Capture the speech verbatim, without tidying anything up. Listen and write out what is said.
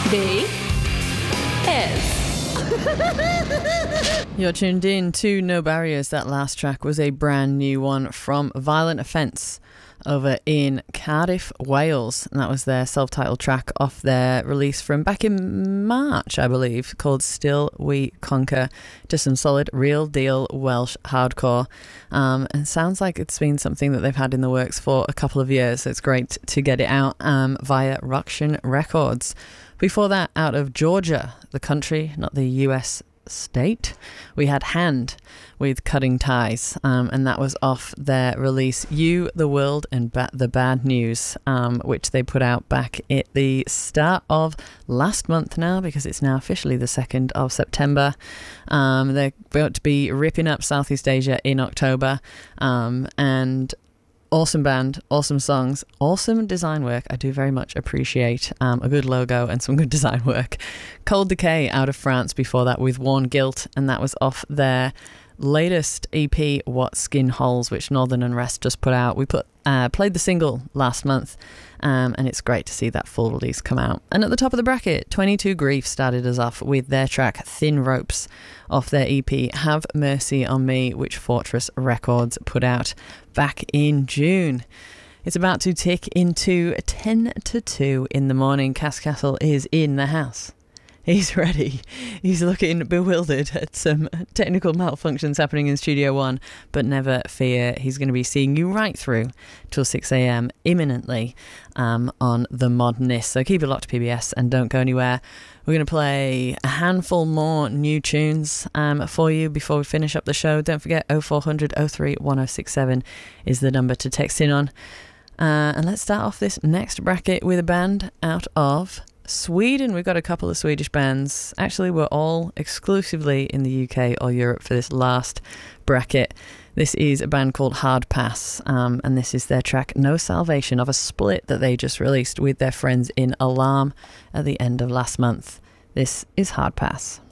B S. You're tuned in to No Barriers. That last track was a brand new one from Violent Offence over in Cardiff, Wales, and that was their self-titled track off their release from back in March, I believe, called Still We Conquer. Just some solid, real deal Welsh hardcore, um, and sounds like it's been something that they've had in the works for a couple of years, so it's great to get it out um, via Ruction Records. Before that, out of Georgia, the country, not the U S state, we had Hand with Cutting Ties, um, and that was off their release You, the World and ba- the Bad News, um, which they put out back at the start of last month now, because it's now officially the second of September. Um, they're about to be ripping up Southeast Asia in October, um, and awesome band, awesome songs, awesome design work. I do very much appreciate um, a good logo and some good design work. Cold Decay out of France before that with Worn Guilt, and that was off their latest E P, What Skin Holes, which Northern Unrest just put out. We put uh, played the single last month, um, and it's great to see that full release come out. And at the top of the bracket, twenty-two Grief started us off with their track Thin Ropes off their E P Have Mercy on Me, which Fortress Records put out back in June. It's about to tick into ten to two in the morning. Cass Castle is in the house. He's ready. He's looking bewildered at some technical malfunctions happening in Studio One, but never fear, he's going to be seeing you right through till six a.m. imminently um, on The Modernist. So keep it locked to P B S and don't go anywhere. We're going to play a handful more new tunes um, for you before we finish up the show. Don't forget oh four hundred oh three one oh six seven is the number to text in on. Uh, and let's start off this next bracket with a band out of Sweden. We've got a couple of Swedish bands. Actually, we're all exclusively in the U K or Europe for this last bracket. This is a band called Hard Pass, um, and this is their track No Salvation of a split that they just released with their friends in Alarm at the end of last month. This is Hard Pass.